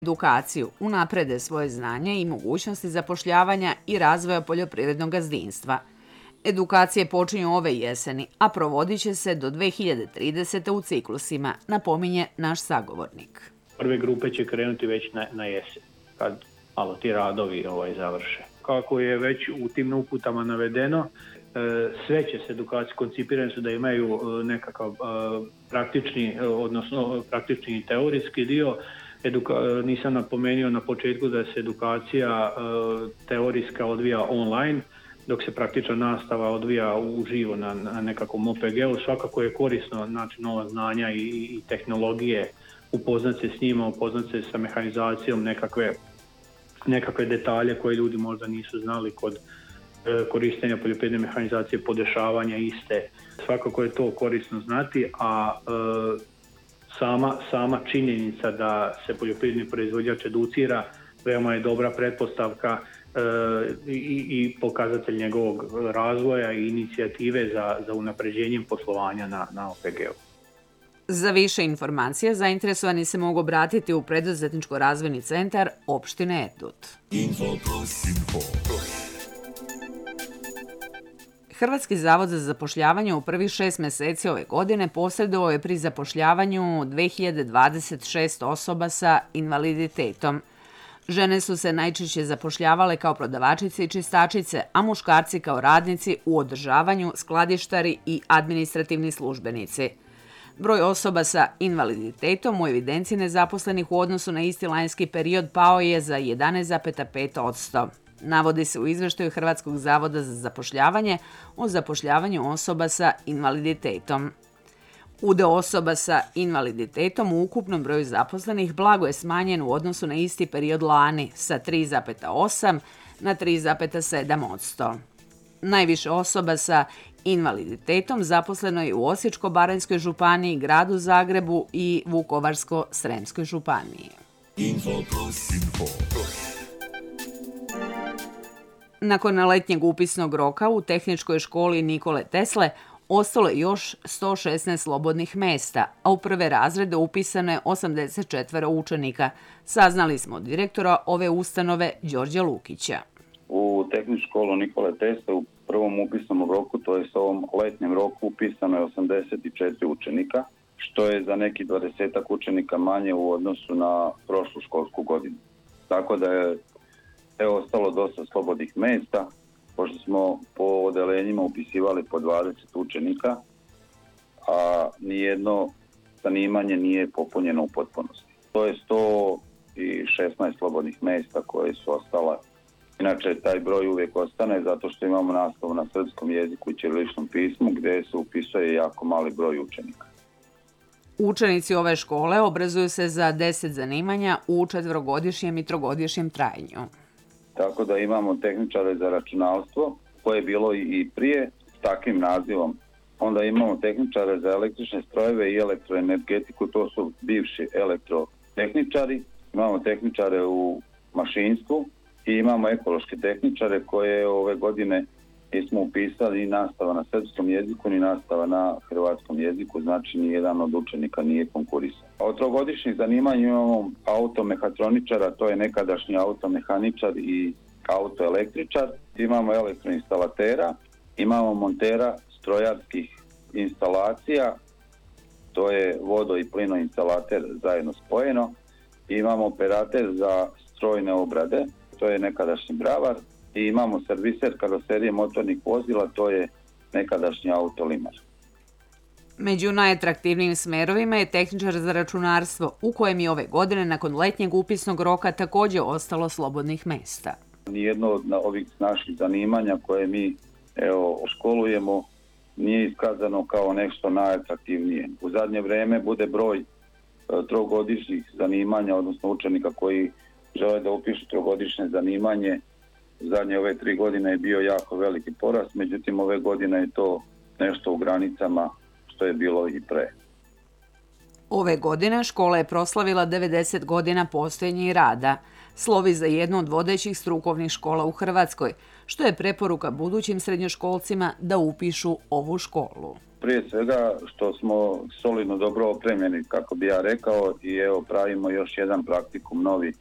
edukaciju, unaprede svoje znanje i mogućnosti zapošljavanja i razvoja poljoprivrednog gazdinstva. Edukacije počinju ove jeseni, a provodit će se do 2030. u ciklusima, napominje naš sagovornik. Prve grupe će krenuti već na jesen, kad malo ti radovi završe. Kako je već u tim uputama navedeno, sve će se edukacije koncipirane su da imaju nekakav praktični i teorijski dio. Nisam napomenuo na početku da se edukacija teorijska odvija online, dok se praktična nastava odvija uživo na nekakvom OPG-u. Svakako je korisno nova znanja i tehnologije, upoznat se s njima, upoznat se sa mehanizacijom, nekakve detalje koje ljudi možda nisu znali kod korištenja poljoprivredne mehanizacije, podešavanja iste. Svakako je to korisno znati, a sama činjenica da se poljoprivredni proizvođač educira veoma je dobra pretpostavka i pokazatelj njegovog razvoja i inicijative za unapređenjem poslovanja na OPG-u. Za više informacija zainteresovani se mogu obratiti u Preduzetničko-razvojni centar opštine Erdut. Hrvatski zavod za zapošljavanje u prvih 6 meseci ove godine posredovao je pri zapošljavanju 2026 osoba sa invaliditetom. Žene su se najčešće zapošljavale kao prodavačice i čistačice, a muškarci kao radnici u održavanju, skladištari i administrativni službenici. Broj osoba sa invaliditetom u evidenciji nezaposlenih u odnosu na isti lanjski period pao je za 11,5%. Navodi se u izveštaju Hrvatskog zavoda za zapošljavanje o zapošljavanju osoba sa invaliditetom. Udeo osoba sa invaliditetom u ukupnom broju zaposlenih blago je smanjen u odnosu na isti period lani sa 3,8 na 3,7%. Najviše osoba sa invaliditetom zaposleno je u Osječko-baranjskoj županiji, Gradu Zagrebu i Vukovarsko-sremskoj županiji. Nakon letnjeg upisnog roka u Tehničkoj školi Nikole Tesle ostalo je još 116 slobodnih mesta, a u prve razrede upisano je 84 učenika, saznali smo od direktora ove ustanove Đorđa Lukića. U Tehničku školu Nikole Tesle u prvom upisnom roku, to je s ovom letnjem roku, upisano je 84 učenika, što je za neki 20 učenika manje u odnosu na prošlu školsku godinu. Tako da je ostalo dosta slobodnih mesta, pošto smo po odelenjima upisivali po 20 učenika, a nijedno zanimanje nije popunjeno u potpunosti. To je 116 slobodnih mesta koje su ostala. Inače, taj broj uvijek ostane zato što imamo nastavu na srpskom jeziku i ćiriličnom pismu gdje se upisuje jako mali broj učenika. Učenici ove škole obrazuju se za 10 zanimanja u 4-godišnjem i 3-godišnjem trajanju. Tako da imamo tehničare za računalstvo, koje je bilo i prije s takvim nazivom. Onda imamo tehničare za električne strojeve i elektroenergetiku, to su bivši elektrotehničari. Imamo tehničare u mašinstvu i imamo ekološke tehničare koje ove godine nismo upisali ni nastava na srpskom jeziku, ni nastava na hrvatskom jeziku, znači nijedan od učenika nije konkurisao. Od 3-godišnjih zanimanja imamo automehatroničara, to je nekadašnji automehaničar i autoelektričar. Imamo elektroinstalatera, imamo montera strojarskih instalacija, to je vodo- i plinoinstalater zajedno spojeno. Imamo operater za strojne obrade, to je nekadašnji bravar. I imamo serviser karoserije motornih vozila, to je nekadašnji autolimar. Među najatraktivnijim smerovima je tehničar za računarstvo, u kojem je ove godine nakon letnjeg upisnog roka također ostalo slobodnih mesta. Nijedno od ovih naših zanimanja koje mi školujemo nije iskazano kao nešto najatraktivnije. U zadnje vrijeme bude broj 3-godišnjih zanimanja, odnosno učenika koji žele da upišu 3-godišnje zanimanje. Zadnje ove 3 godine je bio jako veliki porast, međutim ove godine je to nešto u granicama što je bilo i pre. Ove godine škola je proslavila 90 godina postojanja i rada. Slovi za jednu od vodećih strukovnih škola u Hrvatskoj, što je preporuka budućim srednjoškolcima da upišu ovu školu. Prije svega što smo solidno dobro opremljeni, kako bi ja rekao, i evo pravimo još jedan praktikum novi